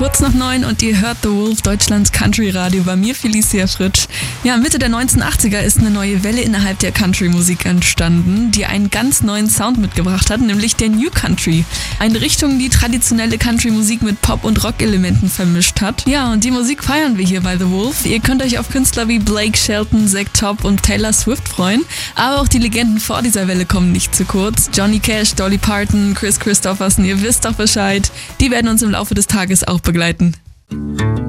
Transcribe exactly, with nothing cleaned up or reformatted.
kurz nach neun und ihr hört The Wolf, Deutschlands Country-Radio, bei mir Felicia Fritsch. Ja, Mitte der neunzehnhundertachtziger ist eine neue Welle innerhalb der Country-Musik entstanden, die einen ganz neuen Sound mitgebracht hat, nämlich der New Country. Eine Richtung, die traditionelle Country-Musik mit Pop- und Rock-Elementen vermischt hat. Ja, und die Musik feiern wir hier bei The Wolf. Ihr könnt euch auf Künstler wie Blake Shelton, Zach Top und Taylor Swift freuen, aber auch die Legenden vor dieser Welle kommen nicht zu kurz. Johnny Cash, Dolly Parton, Chris Christopherson, ihr wisst doch Bescheid. Die werden uns im Laufe des Tages auch begleiten.